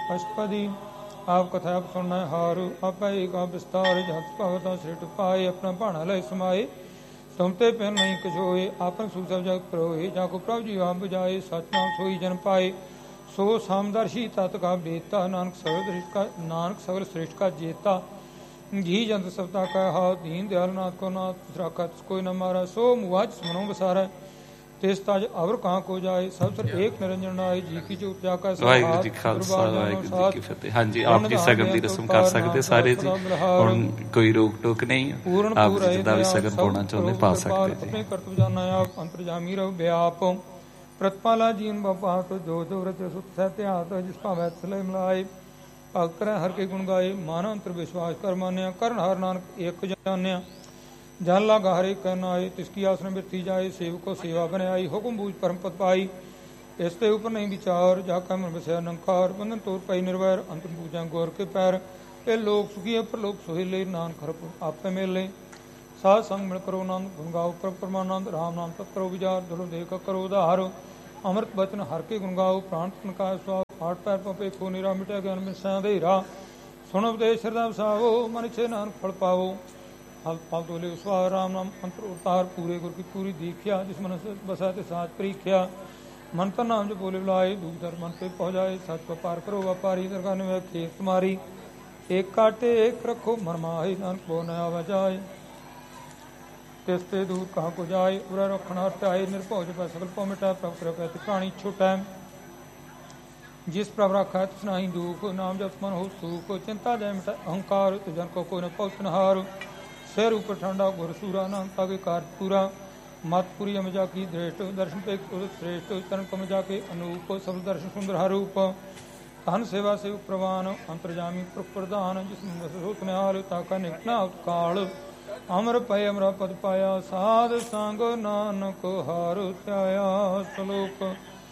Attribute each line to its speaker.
Speaker 1: अष्टपदी आप कथा सुनना हारू आपै का विस्तार जस भगत सृष्ट पाए अपना भाणा लय समाए तुम ते पिन नहीं कछोए आपन सुसब जग परोए जाको प्रभु जी आप बुझाए सच नाम सोई जन पाए सो सामदर्शी तत् का बेता नानक सगल श्रेष्ठ का जेता घी जंत सप्ता का हाथ दीन दयाल नाथ को नाथ राखत कोई न मारा सो मुआज मनो बसारा ਤਿਸ ਤਜ ਅਵਰ ਕਾਂ ਕੋ ਜਾਏ ਸਭ ਸਰ ਏਕ ਨਿਰੰਜਨ ਨਾਏ ਜੀ ਕੀ ਜੋ ਉਪਜਾ ਕਾ
Speaker 2: ਵਾਹਿਗੁਰੂ ਜੀ ਖਾਲਸਾ ਵਾਹਿਗੁਰੂ ਜੀ ਕੀ ਫਤਿਹ। ਹਾਂਜੀ, ਆਪ ਕੀ ਸਗਨ ਦੀ ਰਸਮ ਕਰ ਸਕਦੇ ਸਾਰੇ ਜੀ, ਹੁਣ ਕੋਈ ਰੋਕ ਟੋਕ ਨਹੀਂ, ਆਪ ਜਿੱਦਾਂ ਵੀ ਸਗਨ ਪਾਉਣਾ ਚਾਹੁੰਦੇ ਪਾ ਸਕਦੇ ਜੀ।
Speaker 1: ਆਪਣੇ ਕਰਤਵ ਜਾਣਾ ਆਪ ਅੰਤਰਜਾਮੀ ਰਹੁ ਵਿਆਪ ਪ੍ਰਤਪਾਲਾ ਜੀਨ ਬਾਪਾਤ ਜੋ ਜੋ ਰਚ ਸੁਤ ਸਹਿਤਿਆਤ ਜਿਸ ਭਾਵੈ ਥਲੇ ਮਲਾਏ ਭਗਤ ਕਰੈ ਹਰ ਕੇ ਗੁਣ ਗਾਏ ਮਨ ਅੰਤਰ ਵਿਸ਼ਵਾਸ ਕਰ ਮਾਨਿਆ ਕਰਨ ਹਰ ਨਾਨਕ ਏਕ ਜਾਣਿਆ ਜਨ ਲਾਗਾ ਹਰੇ ਕਹਿ ਆਏ ਤਿਸਕੀ ਆਸਨ ਬਿਰਤੀ ਜਾਏ ਸੇਵਕੋ ਸੇਵਾ ਬਣਾਈ ਹੁਕਮ ਬੂਝ ਪਰਮ ਪਦ ਪਾਈ ਇਸ ਤੇ ਉਪਰ ਨਹੀਂ ਵਿਚਾਰ ਜਾ ਕੈ ਮਨ ਵਸਿਆ ਨੰਕਾਰ ਬੰਧਨ ਤੋਰ ਪਈ ਨਿਰਵੈਰ ਅੰਤਰ ਪੂਜਾ ਗੌਰ ਕੇ ਪੈਰ ਇਹ ਲੋਕ ਸੁਖੀ ਪਰ ਲੋਕ ਸੋਹਿਲੇ ਨਾਨਕ ਖਰਪ ਆਪੇ ਮੇਲੇ ਸਾਧ ਸੰਗ ਮਿਲ ਕਰੋ ਆਨੰਦ ਗੁਣ ਗਾਓ ਪ੍ਰਭ ਪਰਮਾਨੰਦ ਰਾਮ ਨਾਮ ਤਤ ਕਰੋ ਵਿਚਾਰ ਦਿਲੋਂ ਦੇਖ ਕਰੋ ਉਧਾਰ ਅੰਮ੍ਰਿਤ ਬਚਨ ਹਰ ਕੇ ਗੁਣ ਗਾਓ ਪ੍ਰਾਣ ਤਨ ਕਾ ਸਵਾਸ ਪਾਠ ਪੈਰ ਪਪੇ ਕੋ ਨਿਰਾ ਮਿਟਿਆ ਗਿਆਨ ਮਿਸਾ ਅੰਧੇਰਾ ਸੁਣੋ ਉਪਦੇਸ਼ ਸ਼ਰਧਾ ਵਸਾਵੋ ਮਨ ਛੇ ਨਾਨਕ ਫਲ ਪਾਵੋ ਹਲ ਫਲ ਤੋਲੇ ਸਵਾਰ ਰਾਮ ਨਾਮ ਅੰਤਰ ਉਤਾਰ ਪੂਰੇ ਗੁਰ ਕੀ ਪੂਰੀ ਦੀਖਿਆ ਜਿਸ ਮਨ ਬਸਾ ਤੇ ਸਾਚ ਪ੍ਰੀਖਿਆ ਮਨ ਤਾਂ ਨਾਮ ਜੋ ਬੋਲੇ ਬੁਲਾਏ ਦੂਰ ਦਰ ਮਨ ਤੇ ਪਹੁ ਜਾਏ ਸੱਚ ਵਪਾਰ ਕਰੋ ਵਪਾਰੀ ਦਰਗਾਹ ਨੇ ਖੇਤ ਤੁਮਾਰੀ ਏਕ ਕਾਟੇ ਏਕ ਰੱਖੋ ਮਨ ਮਾਹੀ ਨਾਨਕ ਬੋ ਨ ਆਵਾ ਜਾਏ ਤਿਸ ਤੇ ਦੂਰ ਕਹਾਂ ਕੋ ਜਾਏ ਉਰਾ ਰੱਖਣਾ ਧਿਆਏ ਨਿਰਭਉ ਜਪੈ ਸਗਲ ਭਉ ਮਿਟੈ ਪ੍ਰਭ ਕਿਰਪੈ ਤੇ ਕਹਾਣੀ ਛੁਟੈ ਜਿਸ ਪ੍ਰਭ ਰਾਖੈ ਤਿਸ ਨਾਹੀ ਦੁਖ ਨਾਮ ਜਪ ਮਨ ਹੋ ਸੂਖ ਚਿੰਤਾ ਜੈ ਮਿਟੈ ਅਹੰਕਾਰ ਤੁਜਨ ਕੋ ਕੋਈ ਨ ਪਉਤਨਹਾਰ ਸਿਰ ਉਪਰ ਠੰਡਾ ਗੁਰ ਸੂਰਾ ਨਾਮ ਪਾਗੇ ਕਾਰਜ ਪੂਰਾ ਮਤਪੁਰੀ ਅਮਜਾ ਕੀ ਦ੍ਰਿਸ਼ਟ ਦਰਸ਼ਨ ਪੇ श्रेष्ठ ਚਰਨ ਕਮ ਜਾ ਕੇ ਅਨੂਪ ਸਭ ਦਰਸ਼ਨ ਸੁੰਦਰ ਹਰੂਪ ਧਨ ਸੇਵਾ ਸੇਵ ਪ੍ਰਵਾਨ ਅੰਤਰਜਾਮੀ ਪ੍ਰਧਾਨ ਜਿਸ ਨੂੰ ਨਿਹਾਲ ਤਾਕਾ ਨਿਕਟਨਾ ਉਤਕਾਲ ਅਮਰ ਪਏ ਅਮਰਾ ਪਦ ਪਾਇਆ ਸਾਧ ਸੰਗ ਨਾਨਕ ਹਰ ਧਿਆਇਆ ਸਲੋਕ